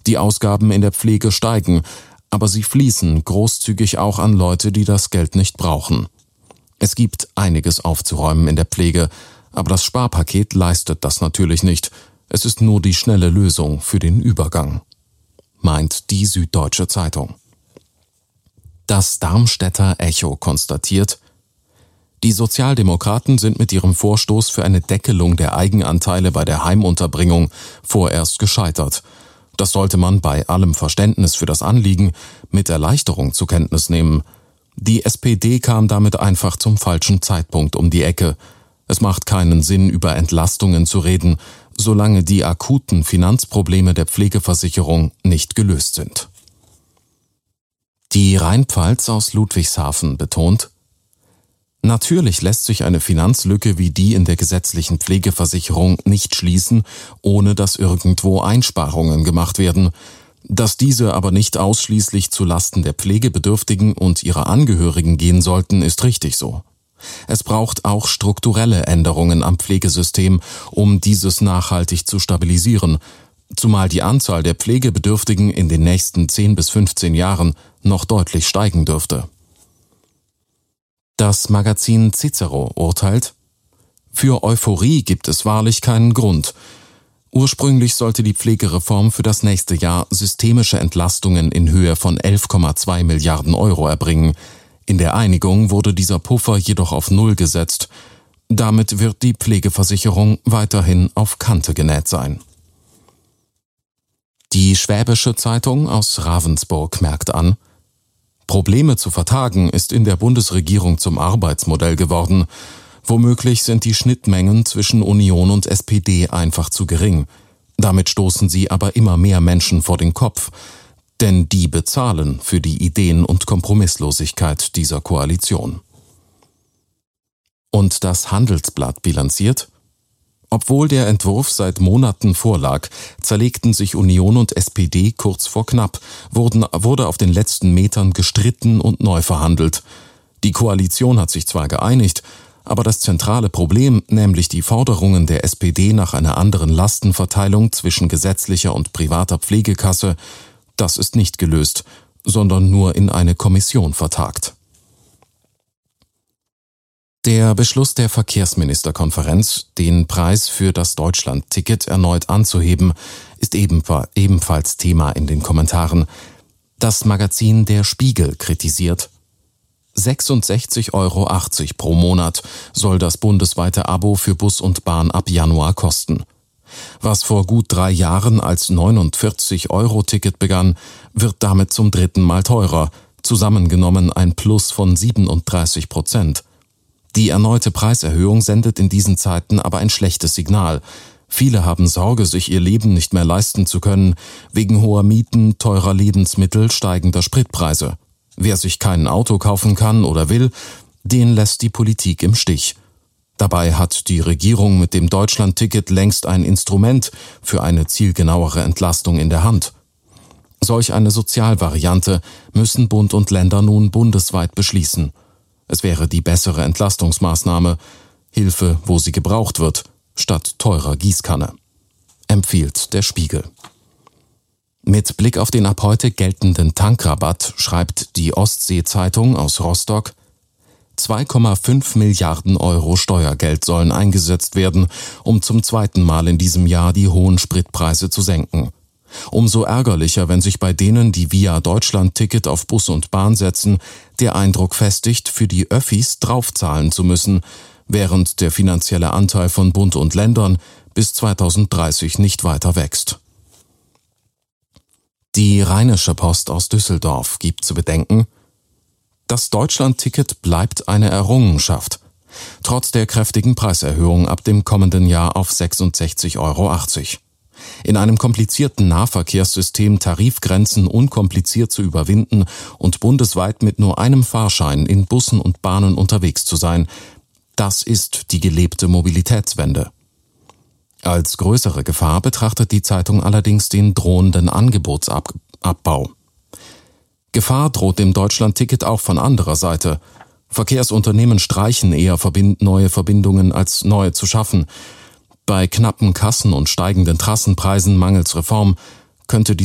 Die Ausgaben in der Pflege steigen, aber sie fließen großzügig auch an Leute, die das Geld nicht brauchen. Es gibt einiges aufzuräumen in der Pflege, aber das Sparpaket leistet das natürlich nicht. Es ist nur die schnelle Lösung für den Übergang, meint die Süddeutsche Zeitung. Das Darmstädter Echo konstatiert: Die Sozialdemokraten sind mit ihrem Vorstoß für eine Deckelung der Eigenanteile bei der Heimunterbringung vorerst gescheitert. Das sollte man bei allem Verständnis für das Anliegen mit Erleichterung zur Kenntnis nehmen. Die SPD kam damit einfach zum falschen Zeitpunkt um die Ecke. Es macht keinen Sinn, über Entlastungen zu reden, solange die akuten Finanzprobleme der Pflegeversicherung nicht gelöst sind. Die Rheinpfalz aus Ludwigshafen betont: Natürlich lässt sich eine Finanzlücke wie die in der gesetzlichen Pflegeversicherung nicht schließen, ohne dass irgendwo Einsparungen gemacht werden. Dass diese aber nicht ausschließlich zu Lasten der Pflegebedürftigen und ihrer Angehörigen gehen sollten, ist richtig so. Es braucht auch strukturelle Änderungen am Pflegesystem, um dieses nachhaltig zu stabilisieren, zumal die Anzahl der Pflegebedürftigen in den nächsten 10 bis 15 Jahren noch deutlich steigen dürfte. Das Magazin Cicero urteilt: Für Euphorie gibt es wahrlich keinen Grund. Ursprünglich sollte die Pflegereform für das nächste Jahr systemische Entlastungen in Höhe von 11,2 Milliarden Euro erbringen. In der Einigung wurde dieser Puffer jedoch auf Null gesetzt. Damit wird die Pflegeversicherung weiterhin auf Kante genäht sein. Die Schwäbische Zeitung aus Ravensburg merkt an: Probleme zu vertagen ist in der Bundesregierung zum Arbeitsmodell geworden. Womöglich sind die Schnittmengen zwischen Union und SPD einfach zu gering. Damit stoßen sie aber immer mehr Menschen vor den Kopf. Denn die bezahlen für die Ideen- und Kompromisslosigkeit dieser Koalition. Und das Handelsblatt bilanziert: Obwohl der Entwurf seit Monaten vorlag, zerlegten sich Union und SPD kurz vor knapp, wurde auf den letzten Metern gestritten und neu verhandelt. Die Koalition hat sich zwar geeinigt, aber das zentrale Problem, nämlich die Forderungen der SPD nach einer anderen Lastenverteilung zwischen gesetzlicher und privater Pflegekasse, das ist nicht gelöst, sondern nur in eine Kommission vertagt. Der Beschluss der Verkehrsministerkonferenz, den Preis für das Deutschland-Ticket erneut anzuheben, ist ebenfalls Thema in den Kommentaren. Das Magazin Der Spiegel kritisiert: 66,80 Euro pro Monat soll das bundesweite Abo für Bus und Bahn ab Januar kosten. Was vor gut 3 Jahren als 49-Euro-Ticket begann, wird damit zum 3. Mal teurer, zusammengenommen ein Plus von 37%. Die erneute Preiserhöhung sendet in diesen Zeiten aber ein schlechtes Signal. Viele haben Sorge, sich ihr Leben nicht mehr leisten zu können, wegen hoher Mieten, teurer Lebensmittel, steigender Spritpreise. Wer sich kein Auto kaufen kann oder will, den lässt die Politik im Stich. Dabei hat die Regierung mit dem Deutschland-Ticket längst ein Instrument für eine zielgenauere Entlastung in der Hand. Solch eine Sozialvariante müssen Bund und Länder nun bundesweit beschließen. Es wäre die bessere Entlastungsmaßnahme, Hilfe, wo sie gebraucht wird, statt teurer Gießkanne, empfiehlt der Spiegel. Mit Blick auf den ab heute geltenden Tankrabatt schreibt die Ostsee-Zeitung aus Rostock: 2,5 Milliarden Euro Steuergeld sollen eingesetzt werden, um zum 2. Mal in diesem Jahr die hohen Spritpreise zu senken. Umso ärgerlicher, wenn sich bei denen, die via Deutschland-Ticket auf Bus und Bahn setzen, der Eindruck festigt, für die Öffis draufzahlen zu müssen, während der finanzielle Anteil von Bund und Ländern bis 2030 nicht weiter wächst. Die Rheinische Post aus Düsseldorf gibt zu bedenken: Das Deutschland-Ticket bleibt eine Errungenschaft, trotz der kräftigen Preiserhöhung ab dem kommenden Jahr auf 66,80 Euro. In einem komplizierten Nahverkehrssystem Tarifgrenzen unkompliziert zu überwinden und bundesweit mit nur einem Fahrschein in Bussen und Bahnen unterwegs zu sein, das ist die gelebte Mobilitätswende. Als größere Gefahr betrachtet die Zeitung allerdings den drohenden Angebotsabbau. Gefahr droht dem Deutschland-Ticket auch von anderer Seite. Verkehrsunternehmen streichen eher neue Verbindungen, als neue zu schaffen. Bei knappen Kassen und steigenden Trassenpreisen mangels Reform könnte die